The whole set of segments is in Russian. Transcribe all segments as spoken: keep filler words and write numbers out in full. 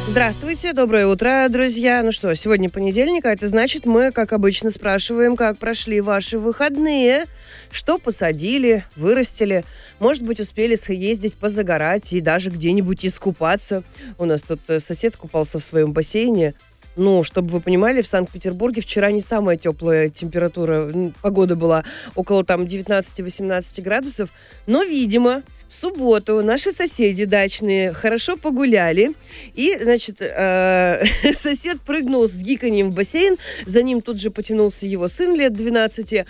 Здравствуйте, доброе утро, друзья. Ну что, сегодня понедельник, а это значит, мы, как обычно, спрашиваем, как прошли ваши выходные, что посадили, вырастили. Может быть, успели съездить позагорать и даже где-нибудь искупаться. У нас тут сосед купался в своем бассейне. Ну, чтобы вы понимали, в Санкт-Петербурге вчера не самая теплая температура, погода была около там девятнадцать-восемнадцать градусов. Но, видимо, в субботу наши соседи дачные хорошо погуляли. И, значит, э, сосед прыгнул с гиканьем в бассейн. За ним тут же потянулся его сын лет двенадцати.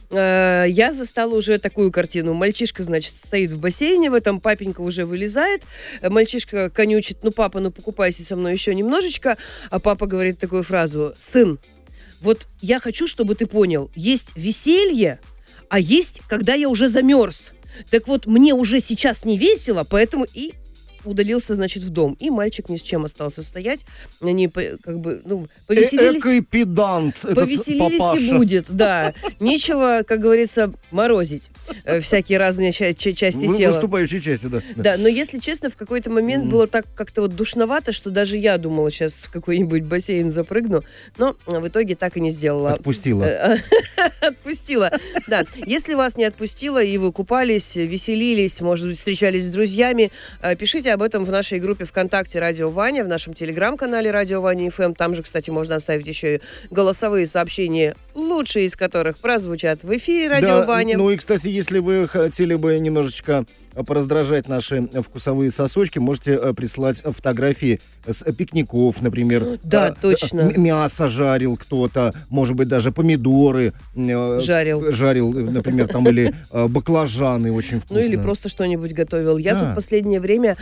Я застала уже такую картину. Мальчишка, значит, стоит в бассейне, в этом папенька уже вылезает. Мальчишка конючит: ну, папа, ну, покупайся со мной еще немножечко. А папа говорит такую фразу: сын, вот я хочу, чтобы ты понял, есть веселье, а есть, когда я уже замерз. Так вот, мне уже сейчас не весело, поэтому и... удалился, значит, в дом. И мальчик ни с чем остался стоять. Они как бы, ну, повеселились. Экой педант. Повеселились и будет, да. Нечего, как говорится, морозить э, всякие разные ча- ча- части Вы, тела. Выступающие части, да. Да, но если честно, в какой-то момент mm. было так как-то вот душновато, что даже я думала, сейчас в какой-нибудь бассейн запрыгну, но в итоге так и не сделала. Отпустила. Отпустила, да. Если вас не отпустило, и вы купались, веселились, может быть, встречались с друзьями, пишите об этом в нашей группе ВКонтакте «Радио Ваня», в нашем телеграм-канале «Радио Ваня эф эм». Там же, кстати, можно оставить еще и голосовые сообщения, лучшие из которых прозвучат в эфире «Радио да, Ваня». Ну и, кстати, если вы хотели бы немножечко пораздражать наши вкусовые сосочки, можете прислать фотографии с пикников, например. Да, точно. Мясо жарил кто-то, может быть, даже помидоры жарил, жарил, например, там, или баклажаны очень вкусно. Ну или просто что-нибудь готовил. Я да. тут в последнее время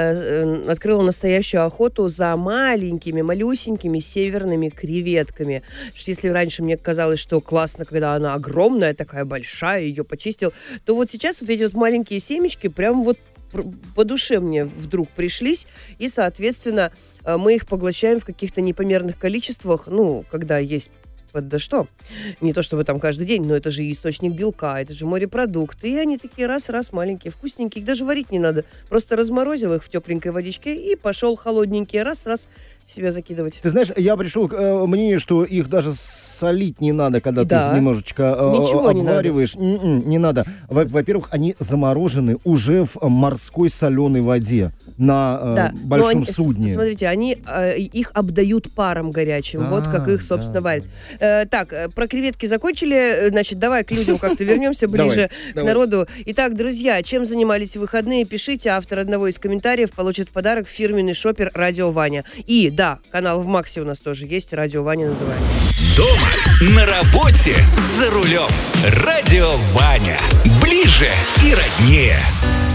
э, открыла настоящую охоту за маленькими, малюсенькими северными креветками. Что если раньше мне казалось, что классно, когда она огромная, такая большая, ее почистил, то вот сейчас вот эти вот маленькие семечки прям вот по душе мне вдруг пришлись, и, соответственно, мы их поглощаем в каких-то непомерных количествах, ну, когда есть да что, не то чтобы там каждый день, но это же источник белка, это же морепродукты, и они такие раз-раз маленькие, вкусненькие, их даже варить не надо, просто разморозил их в тепленькой водичке и пошел холодненькие раз-раз в себя закидывать. Ты знаешь, я пришел к э, мнению, что их даже солить не надо, когда да. ты их немножечко э, обвариваешь. Не надо. М-м, не надо. Во- во-первых, они заморожены уже в морской соленой воде на э, да. большом они, судне. Смотрите, они э, их обдают паром горячим, А, вот как их, собственно, да. варят. Э, так, про креветки закончили, значит, давай к людям как-то вернемся ближе к народу. Итак, друзья, чем занимались в выходные, пишите. Автор одного из комментариев получит в подарок фирменный шопер «Радио Ваня». И, да, канал в Максе у нас тоже есть, «Радио Ваня» называется. Дома, на работе, за рулем. «Радио Ваня». Ближе и роднее.